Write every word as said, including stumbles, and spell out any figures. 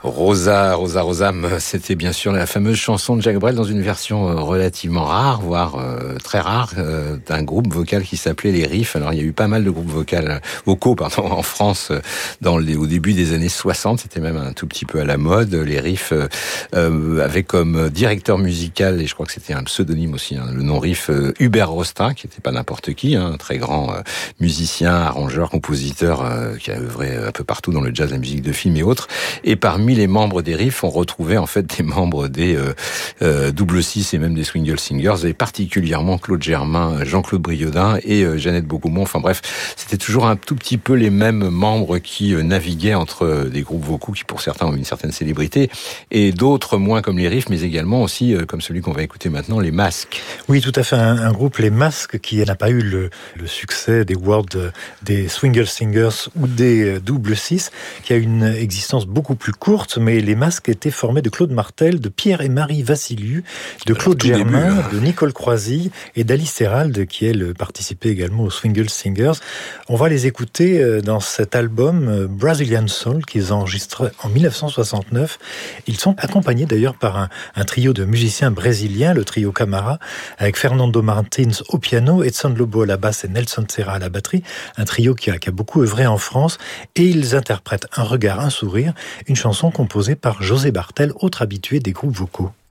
Rosa, Rosa, Rosa, c'était bien sûr la fameuse chanson de Jacques Brel dans une version relativement rare, voire euh, très rare, euh, d'un groupe vocal qui s'appelait les Riffs. Alors il y a eu pas mal de groupes vocaux, vocaux pardon, en France dans les, au début des années soixante. C'était même un tout petit peu à la mode. Les Riffs euh, avaient comme directeur musical, et je crois que c'était un pseudonyme aussi, hein, le nom Riff, euh, Hubert Rostin, qui n'était pas n'importe qui, hein, un très grand euh, musicien, arrangeur, compositeur, euh, qui a œuvré un peu partout dans le jazz, la musique de film et autres. Et parmi les membres des Riffs, on retrouvait en fait des membres des euh, euh, Double Six et même des Swingle Singers, et particulièrement Claude Germain, Jean-Claude Briodin et euh, Jeannette Beaugoumont. Enfin bref, c'était toujours un tout petit peu les mêmes membres qui euh, naviguaient entre euh, des groupes vocaux qui pour certains ont une certaine célébrité et d'autres moins, comme les Riffs, mais également aussi euh, comme celui qu'on va écouter maintenant, les Masques. Oui, tout à fait, un, un groupe, les Masques, qui n'a pas eu le, le succès des World, des Swingle Singers ou des Double Six, qui a une existence beaucoup plus courte, mais les Masques étaient formés de Claude Martel, de Pierre et Marie Vassiliou, de Claude Germain, début, hein. de Nicole Croisy et d'Alice Hérald, qui elle participait également aux Swingle Singers. On va les écouter dans cet album Brazilian Soul qu'ils enregistrent en dix-neuf cent soixante-neuf. Ils sont accompagnés d'ailleurs par un, un trio de musiciens brésiliens, le trio Camara, avec Fernando Martins au piano, Edson Lobo à la basse et Nelson Serra à la batterie, un trio qui a, qui a beaucoup œuvré en France, et ils interprètent Un regard, un sourire, une chanson composée par José Bartel, autre habitué des groupes vocaux.